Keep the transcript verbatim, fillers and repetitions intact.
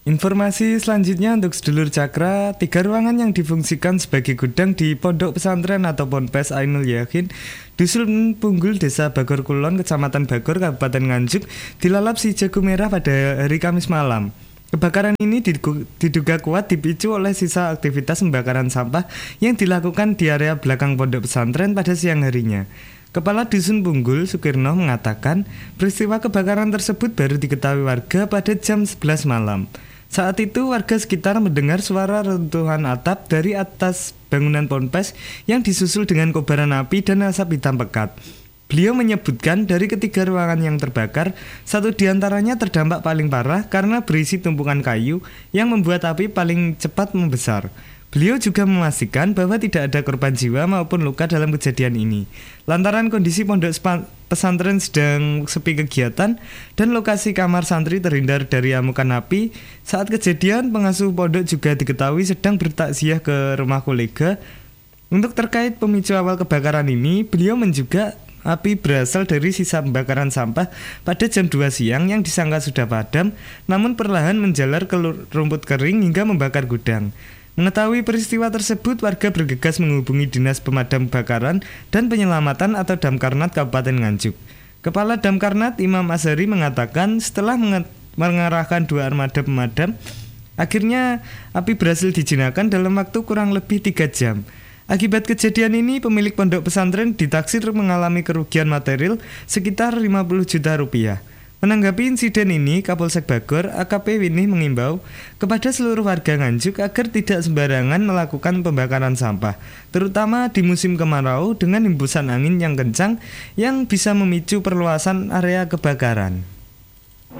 Informasi selanjutnya untuk sedulur Cakra, tiga ruangan yang difungsikan sebagai gudang di Pondok Pesantren atau Ponpes Ainul Yakin, Dusun Punggul, Desa Bagor Kulon, Kecamatan Bagor, Kabupaten Nganjuk, dilalap si jago merah pada hari Kamis malam. Kebakaran ini diduga kuat dipicu oleh sisa aktivitas pembakaran sampah yang dilakukan di area belakang pondok pesantren pada siang harinya. Kepala Dusun Punggul, Sukirno, mengatakan peristiwa kebakaran tersebut baru diketahui warga pada jam sebelas malam. Saat itu warga sekitar mendengar suara reruntuhan atap dari atas bangunan ponpes yang disusul dengan kobaran api dan asap hitam pekat. Beliau menyebutkan dari ketiga ruangan yang terbakar, satu diantaranya terdampak paling parah karena berisi tumpukan kayu yang membuat api paling cepat membesar. Beliau juga memastikan bahwa tidak ada korban jiwa maupun luka dalam kejadian ini. Lantaran kondisi pondok pesantren sedang sepi kegiatan dan lokasi kamar santri terhindar dari amukan api, saat kejadian pengasuh pondok juga diketahui sedang bertakziah ke rumah kolega. Untuk terkait pemicu awal kebakaran ini, beliau menjuga api berasal dari sisa pembakaran sampah pada jam dua siang yang disangka sudah padam, namun perlahan menjalar ke rumput kering hingga membakar gudang. Mengetahui peristiwa tersebut, warga bergegas menghubungi Dinas Pemadam Kebakaran dan Penyelamatan atau Damkarnat Kabupaten Nganjuk. Kepala Damkarnat Imam Azhari mengatakan setelah mengerahkan dua armada pemadam, akhirnya api berhasil dijinakan dalam waktu kurang lebih tiga jam. Akibat kejadian ini, pemilik pondok pesantren ditaksir mengalami kerugian material sekitar lima puluh juta rupiah. Menanggapi insiden ini, Kapolsek Bagor, A K P Winih mengimbau kepada seluruh warga Nganjuk agar tidak sembarangan melakukan pembakaran sampah, terutama di musim kemarau dengan hembusan angin yang kencang yang bisa memicu perluasan area kebakaran.